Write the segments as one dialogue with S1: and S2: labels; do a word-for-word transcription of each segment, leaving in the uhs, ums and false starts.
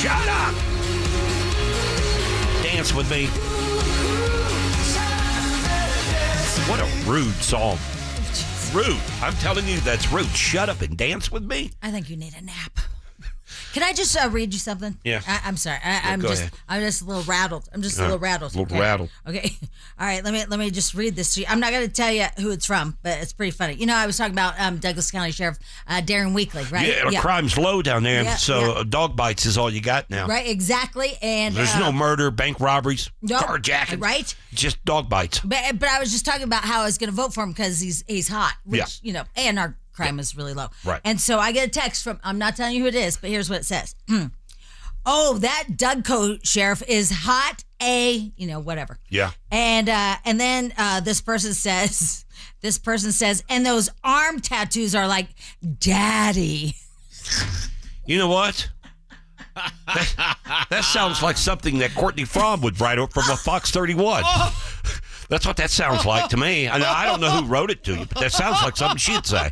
S1: Shut up. Dance with me. What a rude song. Rude. I'm telling you, that's rude. Shut up and dance with me.
S2: I think you need a nap. Can I just uh, read you something?
S1: Yeah.
S2: I, I'm sorry. I,
S1: Yeah,
S2: I'm
S1: go
S2: just.
S1: ahead.
S2: I'm just a little rattled. I'm just a
S1: Uh,
S2: little rattled.
S1: a little
S2: okay?
S1: rattled.
S2: Okay. All right. Let me let me just read this to you. I'm not going to tell you who it's from, but it's pretty funny. You know, I was talking about um, Douglas County Sheriff uh, Darren Weekly, right?
S1: Yeah, the crime's low down there,
S2: Yeah,
S1: so
S2: yeah.
S1: uh, dog bites is all you got now.
S2: Right. Exactly. And
S1: There's
S2: uh,
S1: no murder, bank robberies,
S2: no,
S1: carjacking.
S2: right?
S1: Just dog bites.
S2: But but I was just talking about how I was going to vote for him because he's he's hot, which
S1: Yeah.
S2: you know, and our crime is really low.
S1: Right.
S2: And so I get a text from. I'm not telling you who it is, but here's what it says. Oh, that Dougco sheriff is hot. A, you know, whatever.
S1: Yeah.
S2: And uh, and then uh, this person says, this person says, and those arm tattoos are like daddy.
S1: You know what? That, that sounds like something that Courtney Fromm would write up from a Fox thirty-one. That's what that sounds like to me. I, I don't know who wrote it to you, but that sounds like something she'd say.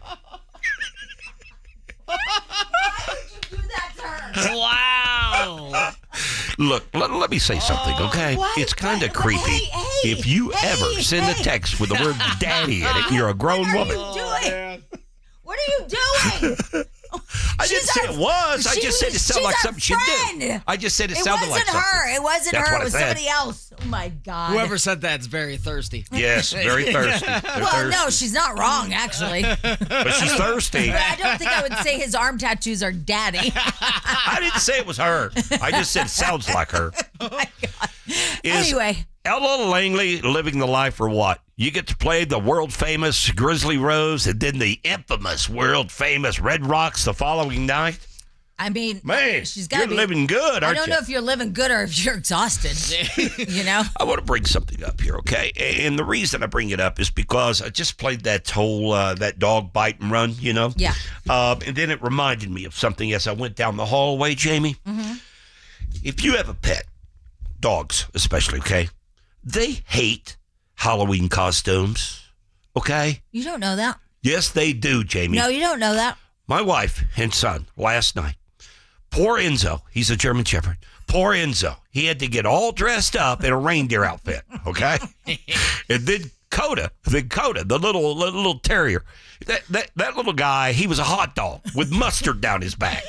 S3: Wow.
S1: Look, let, let me say something, okay?
S2: What?
S1: It's kind of
S2: What?
S1: creepy.
S2: Hey, hey,
S1: if you
S2: hey,
S1: ever send a
S2: hey.
S1: text with the word daddy in it, you're a grown
S2: What are
S1: woman.
S2: you doing? What are you doing?
S1: I didn't
S2: She's
S1: say
S2: our-
S1: it was. I
S2: she
S1: just said it
S2: was-
S1: sounded
S2: she's
S1: like
S2: our
S1: something she'd
S2: friend.
S1: do. I just said it,
S2: It
S1: sounded
S2: wasn't
S1: like something.
S2: her. It wasn't
S1: That's
S2: her.
S1: what
S2: It was
S1: I said.
S2: somebody else. Oh my God.
S3: Whoever said that's very thirsty.
S1: Yes, very thirsty. They're
S2: Well,
S1: thirsty.
S2: no, she's not wrong, actually. But
S1: But she's thirsty.
S2: I don't think I would say his arm tattoos are daddy.
S1: I didn't say it was her. I just said it sounds like her.
S2: Oh my God.
S1: Is
S2: Anyway.
S1: Ella Langley living the life or what? You get to play the world-famous Grizzly Rose and then the infamous world-famous Red Rocks the following night?
S2: I mean,
S1: Man,
S2: she's got
S1: you're
S2: be,
S1: living good,
S2: I
S1: aren't
S2: don't
S1: you?
S2: know if you're living good or if you're exhausted. You know?
S1: I want to bring something up here, okay? And the reason I bring it up is because I just played that whole, uh, that dog bite and run, you know?
S2: Yeah.
S1: Um, and then it reminded me of something as I went down the hallway, Jamie.
S2: Mm-hmm.
S1: If you have a pet, dogs especially, okay? They hate Halloween costumes, okay?
S2: You don't know that.
S1: Yes, they do, Jamie.
S2: No, you don't know that.
S1: My wife and son, last night, poor Enzo, he's a German Shepherd. Poor Enzo, he had to get all dressed up in a reindeer outfit, okay? And then Coda, then Coda, the little little, little terrier, that, that, that little guy, he was a hot dog with mustard down his back.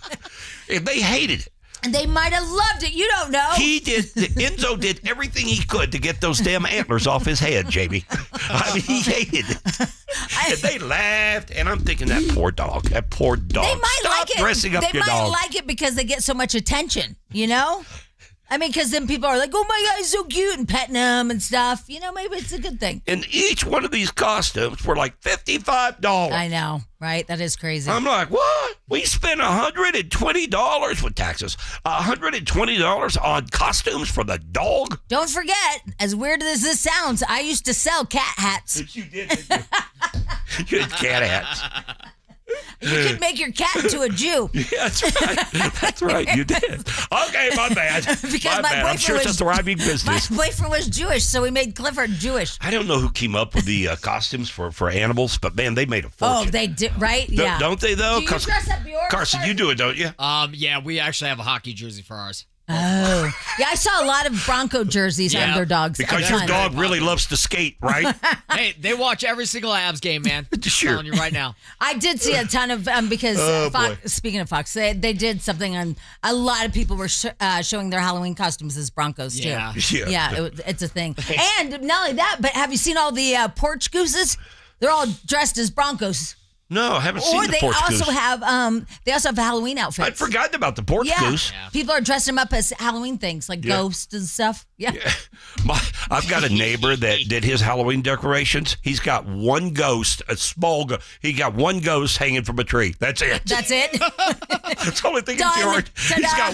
S1: And they hated it.
S2: And they might have loved it. You don't know.
S1: He did, Enzo did everything he could to get those damn antlers off his head, Jamie. I mean, he hated it. And they laughed, and I'm thinking, that poor dog, that poor dog.
S2: They might
S1: Stop
S2: like it.
S1: dressing up
S2: they
S1: your
S2: might
S1: dog.
S2: like it because they get so much attention, you know? I mean, because then people are like, oh my God, he's so cute and petting him and stuff. You know, maybe it's a good thing.
S1: And each one of these costumes were like fifty-five dollars.
S2: I know, right? That is crazy.
S1: I'm like, what? We spent one hundred twenty dollars with taxes. one hundred twenty dollars on costumes for the dog?
S2: Don't forget, as weird as this sounds, I used to sell cat hats.
S1: You did, didn't you? You had cat hats.
S2: You could make your cat into a Jew.
S1: Yeah, that's right. That's right. You did. Okay, my bad.
S2: Because
S1: my
S2: my
S1: bad. I'm
S2: boyfriend
S1: sure it's
S2: was-
S1: a thriving
S2: My
S1: business.
S2: boyfriend was Jewish, so we made Clifford Jewish.
S1: I don't know who came up with the uh, costumes for, for animals, but man, they made a fortune.
S2: Oh, they did, right?
S1: Do-
S2: Yeah.
S1: Don't they, though?
S2: Do you
S1: Cars-
S2: dress up yours?
S1: Carson, you do it, don't you?
S3: Um, yeah, we actually have a hockey jersey for ours.
S2: Oh. Yeah, I saw a lot of Bronco jerseys
S3: Yeah,
S2: on their dogs.
S1: Because
S2: a
S1: your
S2: ton.
S1: dog really loves to skate, right?
S3: Hey, they watch every single Avs game, man.
S1: Sure.
S3: I'm telling you right now.
S2: I did see a ton of um, because
S1: Oh,
S2: uh, Fox,
S1: boy.
S2: speaking of Fox, they, they did something on. A lot of people were sh- uh, showing their Halloween costumes as Broncos too.
S3: Yeah.
S1: Yeah.
S2: yeah, it, it's a thing. And not only that, but have you seen all the uh, porch gooses? They're all dressed as Broncos.
S1: No, I haven't seen
S2: Or
S1: the
S2: they
S1: porch
S2: also
S1: goose.
S2: have um they also have Halloween outfits.
S1: I'd forgotten about the porch
S2: yeah.
S1: goose.
S3: Yeah.
S2: People are dressing them up as Halloween things like
S1: Yeah.
S2: ghosts and stuff. Yeah.
S1: My, I've got a neighbor that did his Halloween decorations. He's got one ghost, a small ghost. He got one ghost hanging from a tree. That's it.
S2: That's it.
S1: That's the only thing
S2: Done.
S1: in George. He's
S2: Ta-da.
S1: got